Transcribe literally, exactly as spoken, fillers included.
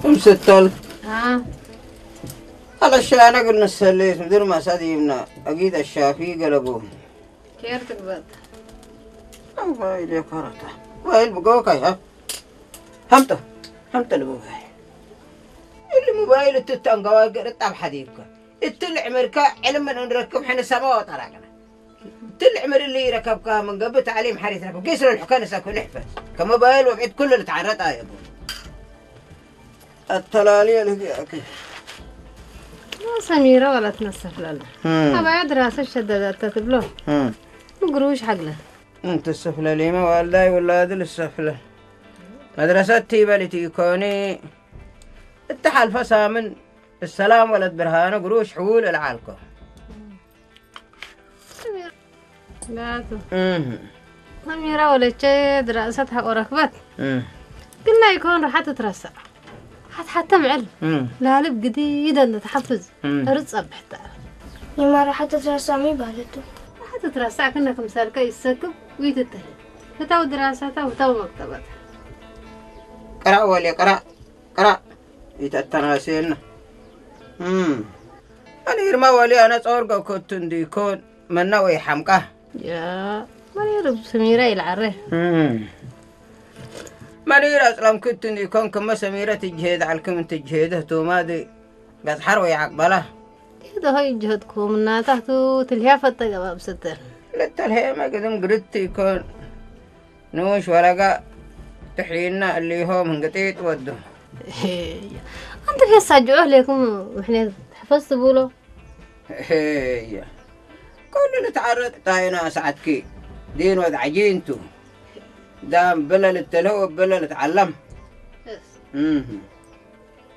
ام ستل ها على الشانة قلنا السليس مدير ما سديمنا اكيد الشافي قلبوه كيف تقبض موبايل يا كرتا موبايل بقوك ها همته همته الموبايل اللي موبايل تتنقوا قرط ام حديقك التلع مركا علم من نركب حين السماء طلعنا التلع مر اللي ركبكها من قبل تعليم حريث ركب قيسر الحكان ساكو لحفه كموبايل وبعد كل اللي تعرضها يا ابو التلاليه اللي ما سميرة ولا تنسف لنا أبا دراسة شددت تتبلو مقروش حقله انت السفلة لي ما والله ولا هذا السفلة مدرستي بلتي كوني اتحال فسا من السلام ولد برهانة قروش حول العالقة لا سميرة ولا شيء دراستها وركبت قلنا يكون راح تترسع حتى حتى معلم لا لب جديدة نتحفز أرد صبح تعرف لما راح تترسع مي بالته راح تترسع كنا كمثال كي يسكب ويتتهي فتاو دراسته وتاو مكتبته قرأ ولي قرأ قرأ يتتناسينا امم أنا يرمى ولي أنا صورقة كنت ديكون من نوي حمقه يا ما يرب سميرة العره امم مريرة أصلاً كنت يكون كم سميرة تجهد على كم تجهده تو ما دي قد حروي عقبله هذا هاي جهدكم إنها تحتو تلهافة تجواب ستر للتلهي ما قدم قردت يكون نوش ورقة تحيينا اللي هو من قطيط وده أنت في السجوه لكم وإحنا حفظت بولو هي كل اللي تعرض تاينا سعدكي دين ود عجينتو دام بلا للتلهو بلا لتعلم امم